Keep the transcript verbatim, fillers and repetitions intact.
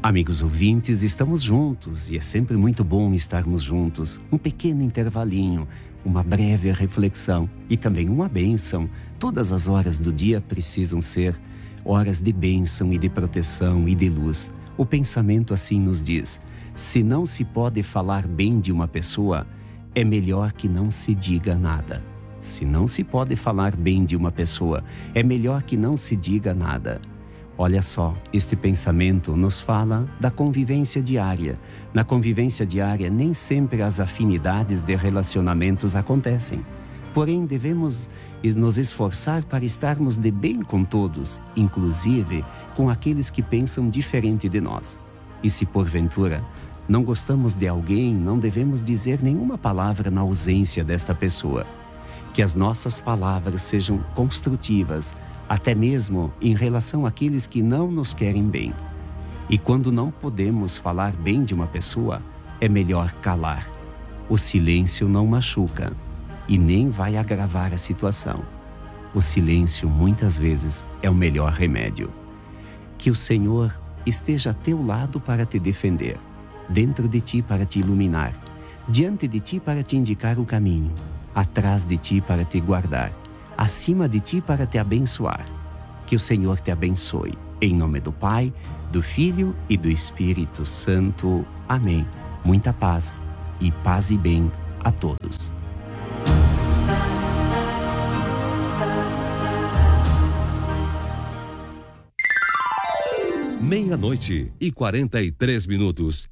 Amigos ouvintes, estamos juntos e é sempre muito bom estarmos juntos. Um pequeno intervalinho, uma breve reflexão e também uma bênção. Todas as horas do dia precisam ser horas de bênção e de proteção e de luz. O pensamento assim nos diz: se não se pode falar bem de uma pessoa, é melhor que não se diga nada. Se não se pode falar bem de uma pessoa, é melhor que não se diga nada. Olha só, este pensamento nos fala da convivência diária. Na convivência diária, nem sempre as afinidades de relacionamentos acontecem. Porém, devemos nos esforçar para estarmos de bem com todos, inclusive com aqueles que pensam diferente de nós. E se porventura não gostamos de alguém, não devemos dizer nenhuma palavra na ausência desta pessoa. Que as nossas palavras sejam construtivas, até mesmo em relação àqueles que não nos querem bem. E quando não podemos falar bem de uma pessoa, é melhor calar. O silêncio não machuca e nem vai agravar a situação. O silêncio, muitas vezes, é o melhor remédio. Que o Senhor esteja a teu lado para te defender, dentro de ti para te iluminar, diante de ti para te indicar o caminho, atrás de ti para te guardar, acima de ti para te abençoar. Que o Senhor te abençoe. Em nome do Pai, do Filho e do Espírito Santo. Amém. Muita paz e paz e bem a todos. Meia-noite e quarenta e três minutos.